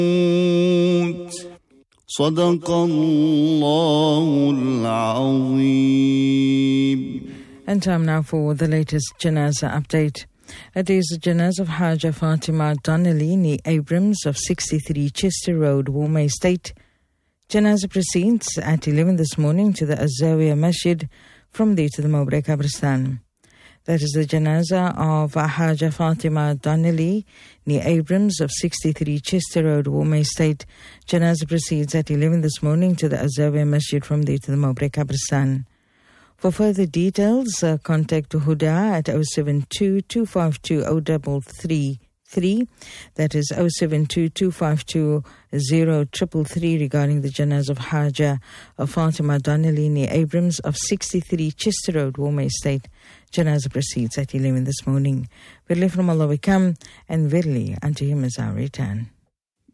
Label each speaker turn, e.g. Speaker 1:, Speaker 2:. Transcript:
Speaker 1: صدق الله العظيم.
Speaker 2: And time now for the latest Janaza update. It is the Janaza of Haja Fatima Donnelly Nee Abrams of 63 Chester Road, Woolmead Estate. Janaza proceeds at 11 this morning to the Azawiyah Masjid, from there to the Mowbray Qabristan. That is the Janaza of Haja Fatima Donnelly Nee Abrams of 63 Chester Road, Woolmead Estate. Janaza proceeds at 11 this morning to the Azawiyah Masjid, from there to the Mowbray Qabristan. For further details, contact Huda at 072-252-0333. That is 072-252-0333 regarding the Janaz of Haja of Fatima Donnelly Nee Abrams of 63 Chester Road, Woolmead Estate. Janazah proceeds at 11 this morning. Verily from Allah we come, and verily unto Him is our return.